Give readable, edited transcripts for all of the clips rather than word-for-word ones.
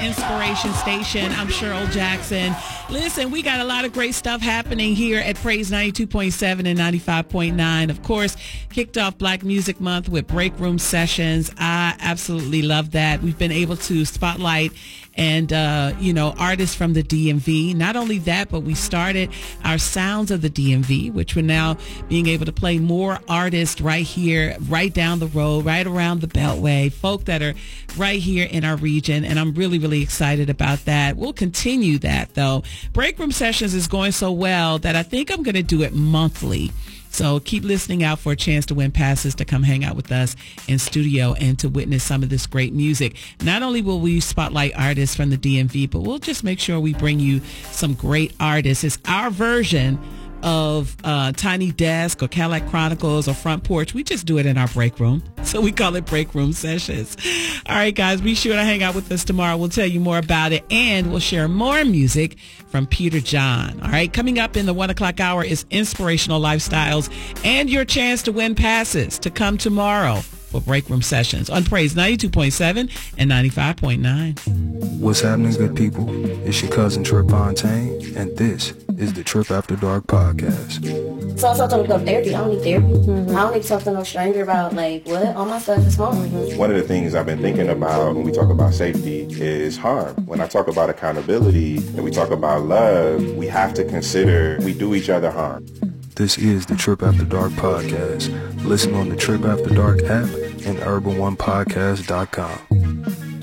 Inspiration Station. I'm Cheryl Jackson. Listen, we got a lot of great stuff happening here at Praise 92.7 and 95.9. Of course, kicked off Black Music Month with Break Room Sessions. I absolutely love that. We've been able to spotlight and, artists from the DMV. Not only that, but we started our Sounds of the DMV, which we're now being able to play more artists right here, right down the road, right around the Beltway, folk that are right here in our region. And I'm really, really excited about that. We'll continue that, though. Break Room Sessions is going so well that I think I'm going to do it monthly. So keep listening out for a chance to win passes to come hang out with us in studio and to witness some of this great music. Not only will we spotlight artists from the DMV, but we'll just make sure we bring you some great artists. It's our version of Tiny Desk or Cadillac Chronicles or Front Porch. We just do it in our break room. So we call it Break Room Sessions. All right, guys, be sure to hang out with us tomorrow. We'll tell you more about it, and we'll share more music from Peter John. All right, coming up in the 1 o'clock hour is Inspirational Lifestyles and your chance to win passes to come tomorrow for Break Room Sessions on Praise 92.7 and 95.9. What's happening, good people? It's your cousin Trip Fontaine, and this is the Trip After Dark podcast. So I told him to go to therapy. I don't need therapy. I don't need to talk to no stranger about, what? All my stuff is home. One of the things I've been thinking about when we talk about safety is harm. When I talk about accountability and we talk about love, we have to consider we do each other harm. This is the Trip After Dark podcast. Listen on the Trip After Dark app and urban1podcast.com.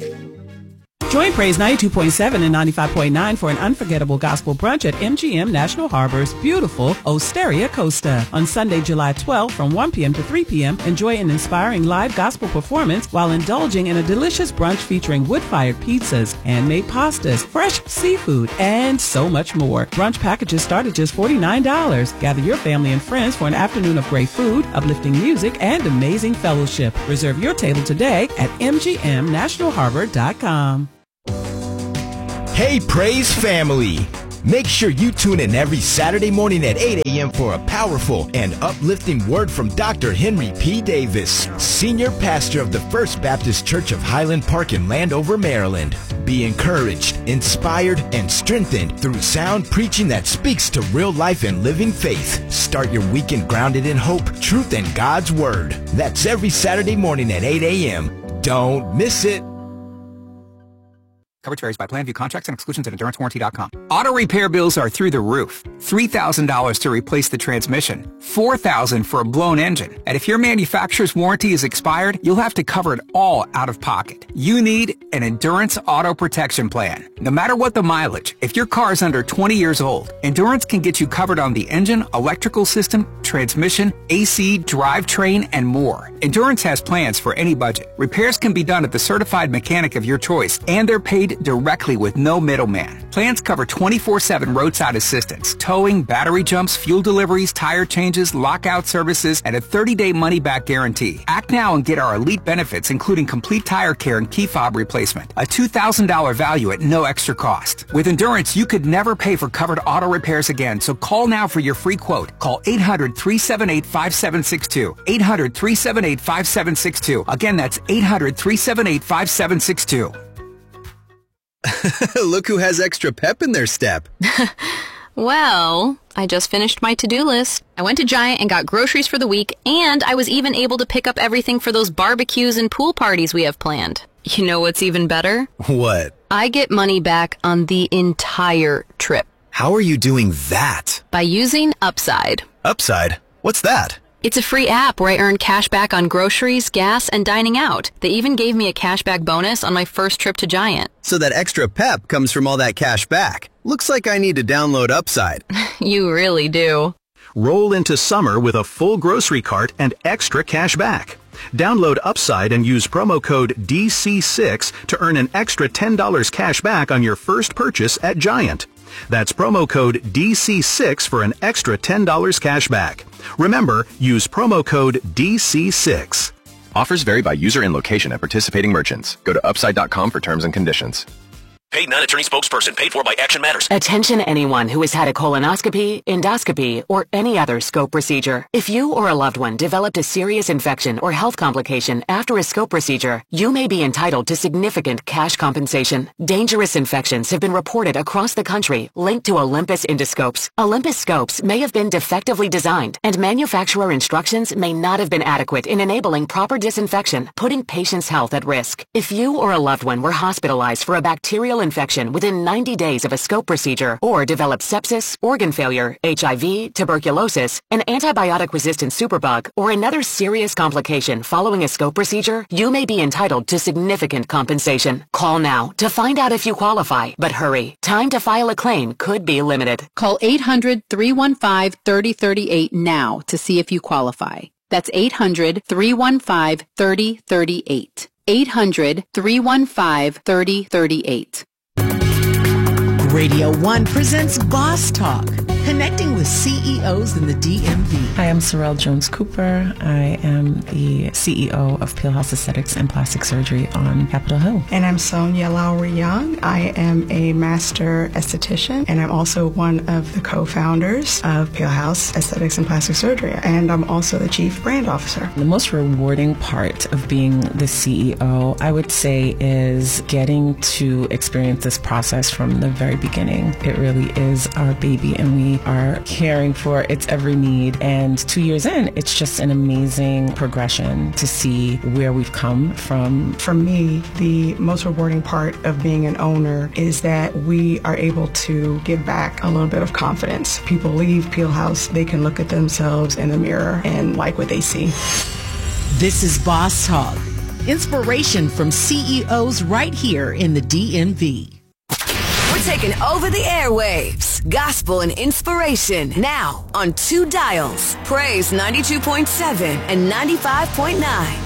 Join Praise 92.7 and 95.9 for an unforgettable gospel brunch at MGM National Harbor's beautiful Osteria Costa. On Sunday, July 12th from 1 p.m. to 3 p.m., enjoy an inspiring live gospel performance while indulging in a delicious brunch featuring wood-fired pizzas, handmade pastas, fresh seafood, and so much more. Brunch packages start at just $49. Gather your family and friends for an afternoon of great food, uplifting music, and amazing fellowship. Reserve your table today at mgmnationalharbor.com. Hey, Praise family! Make sure you tune in every Saturday morning at 8 a.m. for a powerful and uplifting word from Dr. Henry P. Davis, Senior Pastor of the First Baptist Church of Highland Park in Landover, Maryland. Be encouraged, inspired, and strengthened through sound preaching that speaks to real life and living faith. Start your weekend grounded in hope, truth, and God's Word. That's every Saturday morning at 8 a.m. Don't miss it. Coverage varies by plan. View contracts and exclusions at EnduranceWarranty.com. Auto repair bills are through the roof. $3,000 to replace the transmission. $4,000 for a blown engine. And if your manufacturer's warranty is expired, you'll have to cover it all out of pocket. You need an Endurance Auto Protection Plan. No matter what the mileage, if your car is under 20 years old, Endurance can get you covered on the engine, electrical system, transmission, AC, drivetrain, and more. Endurance has plans for any budget. Repairs can be done at the certified mechanic of your choice, and they're paid directly with no middleman. Plans cover 24/7 roadside assistance, towing, battery jumps, fuel deliveries, tire changes, lockout services, and a 30-day money-back guarantee. Act now and get our elite benefits, including complete tire care and key fob replacement. A $2,000 value at no extra cost. With Endurance, you could never pay for covered auto repairs again, so call now for your free quote. Call 800-378-5762. 800-378-5762. Again, that's 800-378-5762. Look who has extra pep in their step. Well, I just finished my to-do list. I went to Giant and got groceries for the week, and I was even able to pick up everything for those barbecues and pool parties we have planned. You know what's even better? What? I get money back on the entire trip. How are you doing that? By using Upside. Upside? What's that? It's a free app where I earn cash back on groceries, gas, and dining out. They even gave me a cashback bonus on my first trip to Giant. So that extra pep comes from all that cash back. Looks like I need to download Upside. You really do. Roll into summer with a full grocery cart and extra cash back. Download Upside and use promo code DC6 to earn an extra $10 cash back on your first purchase at Giant. That's promo code DC6 for an extra $10 cash back. Remember, use promo code DC6. Offers vary by user and location at participating merchants. Go to upside.com for terms and conditions. Paid non-attorney spokesperson. Paid for by Action Matters. Attention anyone who has had a colonoscopy, endoscopy, or any other scope procedure. If you or a loved one developed a serious infection or health complication after a scope procedure, you may be entitled to significant cash compensation. Dangerous infections have been reported across the country linked to Olympus endoscopes. Olympus scopes may have been defectively designed, and manufacturer instructions may not have been adequate in enabling proper disinfection, putting patients' health at risk. If you or a loved one were hospitalized for a bacterial infection within 90 days of a scope procedure, or developed sepsis, organ failure, HIV, tuberculosis, an antibiotic-resistant superbug, or another serious complication following a scope procedure, you may be entitled to significant compensation. Call now to find out if you qualify, but hurry. Time to file a claim could be limited. Call 800-315-3038 now to see if you qualify. That's 800-315-3038. 800-315-3038. Radio 1 presents Boss Talk, connecting with CEOs in the DMV. Hi, I'm Sorrell Jones-Cooper. I am the CEO of Peel House Aesthetics and Plastic Surgery on Capitol Hill. And I'm Sonia Lowry-Young. I am a master esthetician, and I'm also one of the co-founders of Peel House Aesthetics and Plastic Surgery. And I'm also the chief brand officer. The most rewarding part of being the CEO, I would say, is getting to experience this process from the very beginning. It really is our baby, and we are caring for its every need. And 2 years in, it's just an amazing progression to see where we've come from. For me, the most rewarding part of being an owner is that we are able to give back a little bit of confidence. People leave Peel House, they can look at themselves in the mirror and like what they see. This is Boss Talk, inspiration from CEOs right here in the DMV. We're taking over the airwaves. Gospel and inspiration now on 2 dials. Praise 92.7 and 95.9.